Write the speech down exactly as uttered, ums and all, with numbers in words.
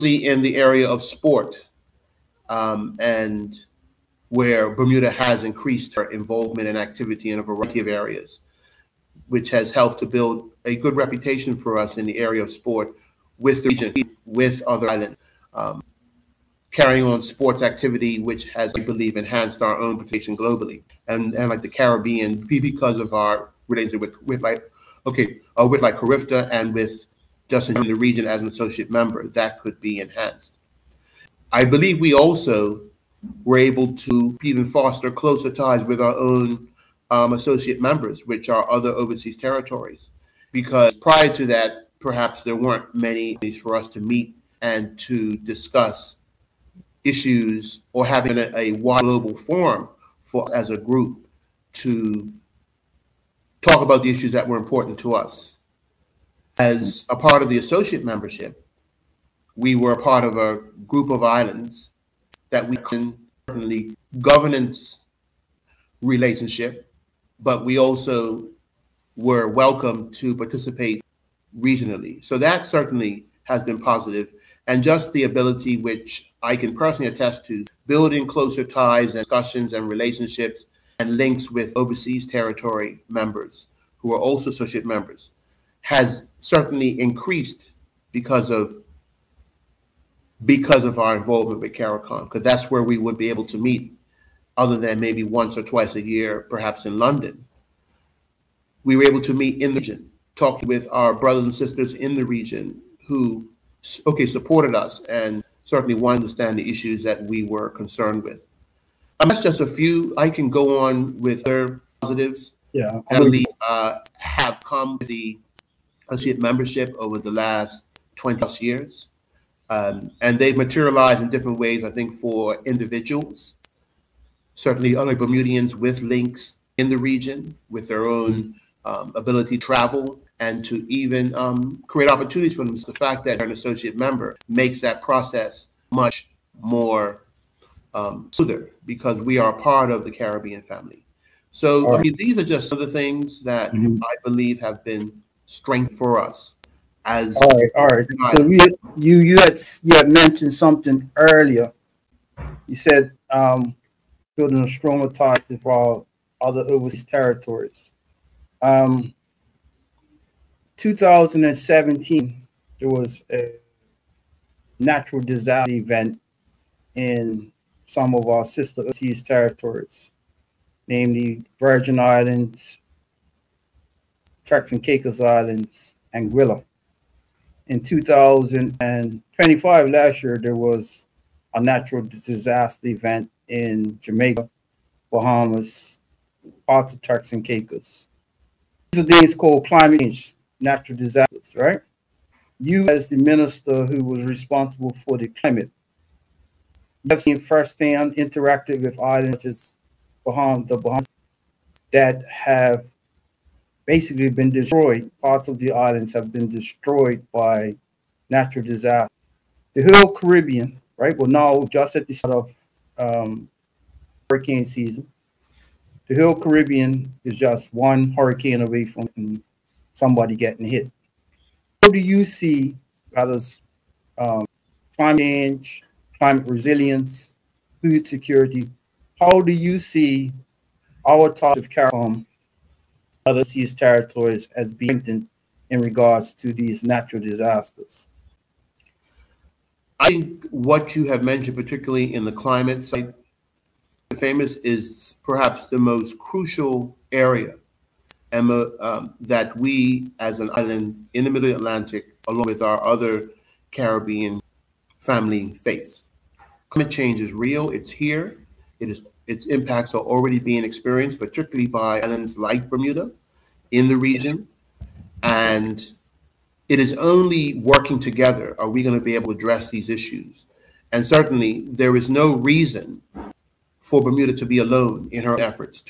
in the area of sport, um, and where Bermuda has increased her involvement and activity in a variety of areas, which has helped to build a good reputation for us in the area of sport with the region, with other islands, um, carrying on sports activity, which has, I believe, enhanced our own reputation globally. And, and like the Caribbean, because of our relationship with, with like, okay, uh, with like Carifta and with just in the region as an associate member, that could be enhanced. I believe we also were able to even foster closer ties with our own um, associate members, which are other overseas territories. Because prior to that, perhaps there weren't many ways for us to meet and to discuss issues or having a, a wide global forum for as a group to talk about the issues that were important to us. As a part of the associate membership, we were a part of a group of islands that we can certainly governance relationship, but we also were welcome to participate regionally. So that certainly has been positive. And just the ability, which I can personally attest to, building closer ties and discussions and relationships and links with overseas territory members who are also associate members, has certainly increased because of because of our involvement with CARICOM, because that's where we would be able to meet, other than maybe once or twice a year, perhaps in London. We were able to meet in the region, talk with our brothers and sisters in the region who, okay, supported us and certainly wanted to understand the issues that we were concerned with. Um, that's just a few. I can go on with other positives Yeah, that I believe uh, have come with the associate membership over the last twenty plus years. Um, and they've materialized in different ways, I think, for individuals, certainly other Bermudians with links in the region, with their own um, ability to travel and to even um, create opportunities for them. So the fact that they're an associate member makes that process much more um, smoother because we are a part of the Caribbean family. So All I right. mean, these are just some of the things that Mhm. I believe have been strength for us. As All right, all right. So we, you you had you had mentioned something earlier. You said um, building a stronger ties with our other overseas territories. Um, two thousand seventeen, there was a natural disaster event in some of our sister overseas territories, namely Virgin Islands, Turks and Caicos Islands, and Anguilla. In two thousand twenty-five, last year, there was a natural disaster event in Jamaica, Bahamas, parts of Turks and Caicos. These are things called climate change, natural disasters, right? You, as the minister who was responsible for the climate, you have seen firsthand interacted with islands such as Bahamas, the Bahamas, that have basically been destroyed. Parts of the islands have been destroyed by natural disaster. The whole Caribbean, right? Well, now just at the start of um, hurricane season, the whole Caribbean is just one hurricane away from somebody getting hit. How do you see how does um, climate change, climate resilience, food security? How do you see our type of CARICOM, other seas territories, as being strengthened in regards to these natural disasters? I think what you have mentioned, particularly in the climate side, the famous is perhaps the most crucial area, Emma, um, that we as an island in the Middle Atlantic, along with our other Caribbean family, face. Climate change is real. It's here. It is. Its impacts are already being experienced, particularly by islands like Bermuda in the region. And it is only working together are we going to be able to address these issues. And certainly, there is no reason for Bermuda to be alone in her efforts